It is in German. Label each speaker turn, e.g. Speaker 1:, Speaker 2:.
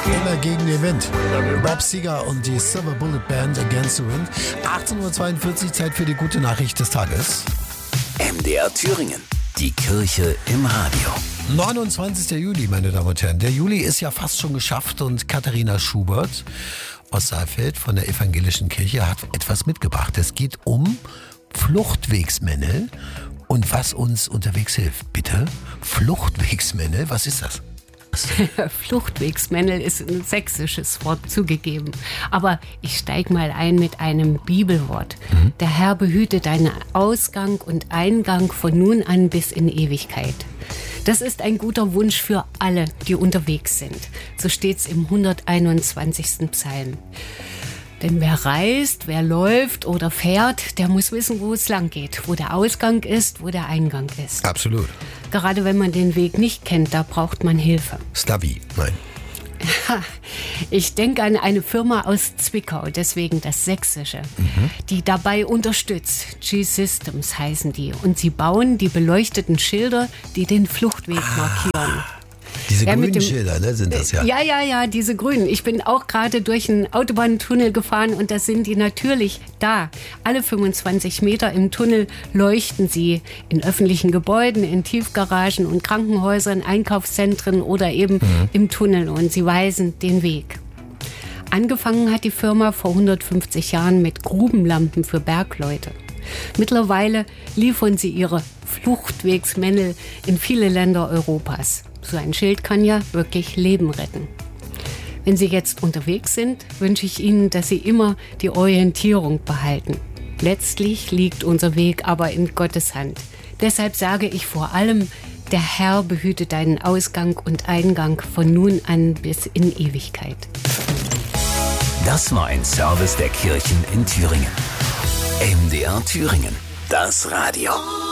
Speaker 1: Immer gegen den Wind. Bob Seger und die Silver Bullet Band Against the Wind. 18.42 Uhr, Zeit für die gute Nachricht des Tages.
Speaker 2: MDR Thüringen. Die Kirche im Radio.
Speaker 1: 29. Juli, meine Damen und Herren. Der Juli ist ja fast schon geschafft und Katharina Schubert aus Saalfeld von der Evangelischen Kirche hat etwas mitgebracht. Es geht um Fluchtwegsmännel und was uns unterwegs hilft. Bitte? Fluchtwegsmännel, was ist das?
Speaker 3: Fluchtwegsmännel ist ein sächsisches Wort, zugegeben. Aber ich steige mal ein mit einem Bibelwort. Der Herr behüte deinen Ausgang und Eingang von nun an bis in Ewigkeit. Das ist ein guter Wunsch für alle, die unterwegs sind. So steht's im 121. Psalm. Denn wer reist, wer läuft oder fährt, der muss wissen, wo es lang geht. Wo der Ausgang ist, wo der Eingang ist.
Speaker 1: Absolut.
Speaker 3: Gerade wenn man den Weg nicht kennt, da braucht man Hilfe.
Speaker 1: Slavi, nein.
Speaker 3: Ich denke an eine Firma aus Zwickau, deswegen das Sächsische, die dabei unterstützt. G-Systems heißen die. Und sie bauen die beleuchteten Schilder, die den Fluchtweg markieren.
Speaker 1: Diese grünen Schilder, ne, sind das ja.
Speaker 3: Ja, diese grünen. Ich bin auch gerade durch einen Autobahntunnel gefahren und da sind die natürlich da. Alle 25 Meter im Tunnel leuchten sie in öffentlichen Gebäuden, in Tiefgaragen und Krankenhäusern, Einkaufszentren oder eben im Tunnel und sie weisen den Weg. Angefangen hat die Firma vor 150 Jahren mit Grubenlampen für Bergleute. Mittlerweile liefern sie ihre Fluchtwegsmännel in viele Länder Europas. So ein Schild kann ja wirklich Leben retten. Wenn Sie jetzt unterwegs sind, wünsche ich Ihnen, dass Sie immer die Orientierung behalten. Letztlich liegt unser Weg aber in Gottes Hand. Deshalb sage ich vor allem, der Herr behüte deinen Ausgang und Eingang von nun an bis in Ewigkeit.
Speaker 2: Das war ein Service der Kirchen in Thüringen. MDR Thüringen. Das Radio.